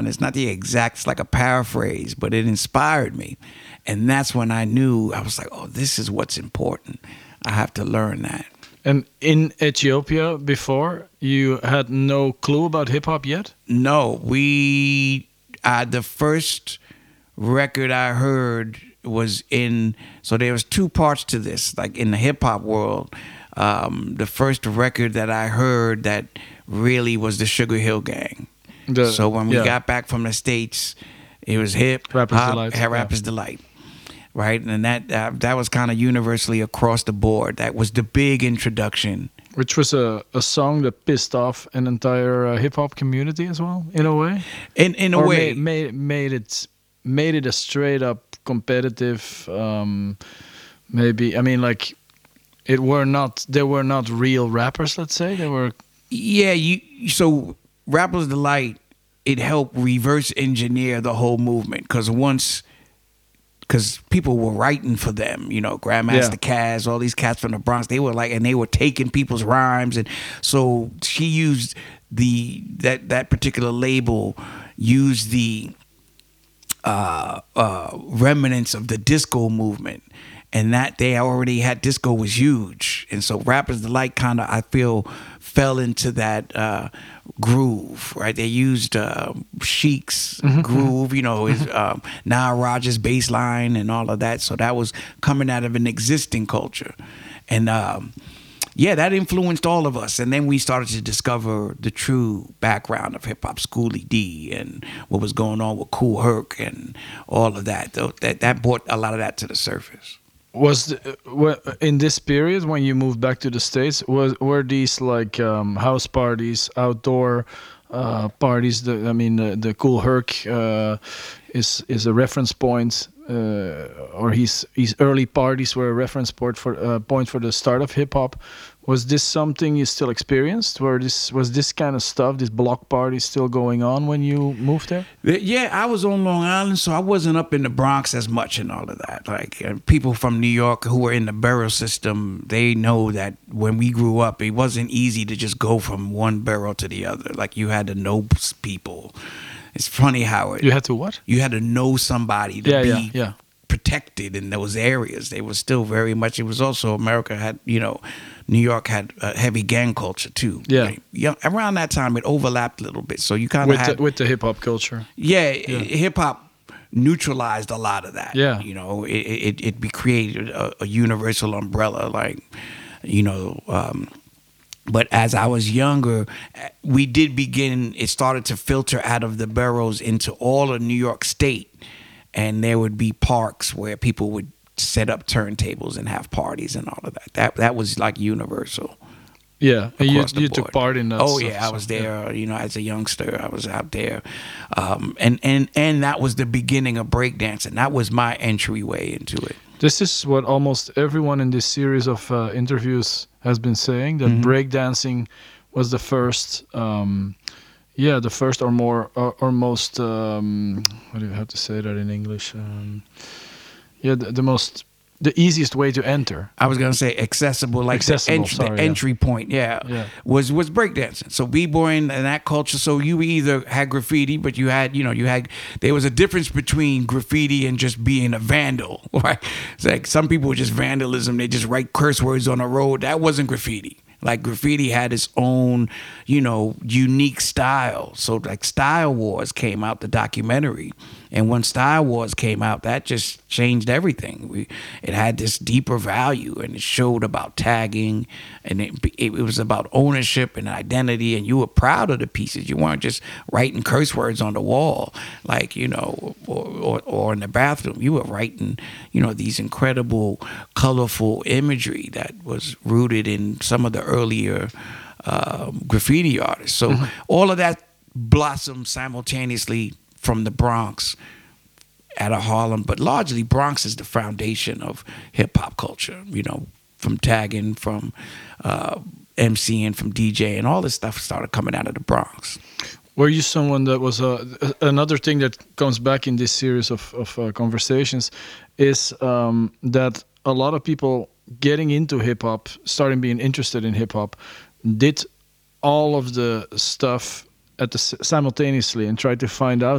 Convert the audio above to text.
And it's not the exact, it's like a paraphrase, but it inspired me. And that's when I knew, I was like, oh, this is what's important. I have to learn that. And in Ethiopia before, you had no clue about hip hop yet? No, the first record I heard was so there was two parts to this, like in the hip hop world. The first record that I heard that really was the Sugar Hill Gang. So when we got back from the States, it was hip Rapper's hop, Delight, Rapper's Delight, right? And that was kind of universally across the board. That was the big introduction. Which was a song that pissed off an entire hip hop community as well, in a way. In a way, made it a straight up competitive. Maybe I mean like, they were not real rappers. Let's say they were. Yeah, so Rapper's Delight, it helped reverse engineer the whole movement because people were writing for them, Grandmaster Caz, all these cats from the Bronx, they were taking people's rhymes, and so she used that particular label used the remnants of the disco movement, and that they already had disco was huge, and so Rapper's Delight kind of, I feel, fell into that groove, right? They used Sheik's groove, his Nile Rodgers bass line and all of that. So that was coming out of an existing culture. And that influenced all of us. And then we started to discover the true background of hip hop, Schoolie D, and what was going on with Kool Herc and all of that. That brought a lot of that to the surface. In this period when you moved back to the States, were these like house parties, outdoor parties? The Kool Herc is a reference point, or his early parties were a reference point for the start of hip hop. Was this something you still experienced? Was this kind of stuff, this block party, still going on when you moved there? Yeah, I was on Long Island, so I wasn't up in the Bronx as much and all of that. Like people from New York who were in the borough system, they know that when we grew up, it wasn't easy to just go from one borough to the other. Like you had to know people. It's funny how you had to what? You had to know somebody to be protected in those areas. They were still very much. It was also America had, New York had a heavy gang culture too. Yeah. Right? Yeah. Around that time, it overlapped a little bit. So you kind of had with the hip hop culture. Yeah, hip hop neutralized a lot of that. Yeah. It created a universal umbrella, like, but as I was younger, it started to filter out of the boroughs into all of New York State. And there would be parks where people would set up turntables and have parties and all of that. That was like universal. Yeah, and you took part in that. Oh stuff, yeah, I was there. As a youngster, I was out there, and that was the beginning of breakdancing. That was my entryway into it. This is what almost everyone in this series of interviews has been saying, that breakdancing was the first. The first or most. What do you have to say that in English? The easiest way to enter. I was gonna say accessible, like the entry point. Yeah, was breakdancing. So b-boying and that culture. So you either had graffiti, but there was a difference between graffiti and just being a vandal. Right? It's like some people were just vandalism. They just write curse words on the road. That wasn't graffiti. Like graffiti had its own, unique style. So like Style Wars came out, the documentary. And when Style Wars came out, that just changed everything. It had this deeper value, and it showed about tagging, and it was about ownership and identity, and you were proud of the pieces. You weren't just writing curse words on the wall, like, or in the bathroom. You were writing, these incredible, colorful imagery that was rooted in some of the earlier graffiti artists. So all of that blossomed simultaneously from the Bronx out of Harlem, but largely Bronx is the foundation of hip hop culture, from tagging, from MCing, from DJing, all this stuff started coming out of the Bronx. Were you someone that was another thing that comes back in this series of conversations is that a lot of people getting into hip hop, starting being interested in hip hop, did all of the stuff simultaneously and try to find out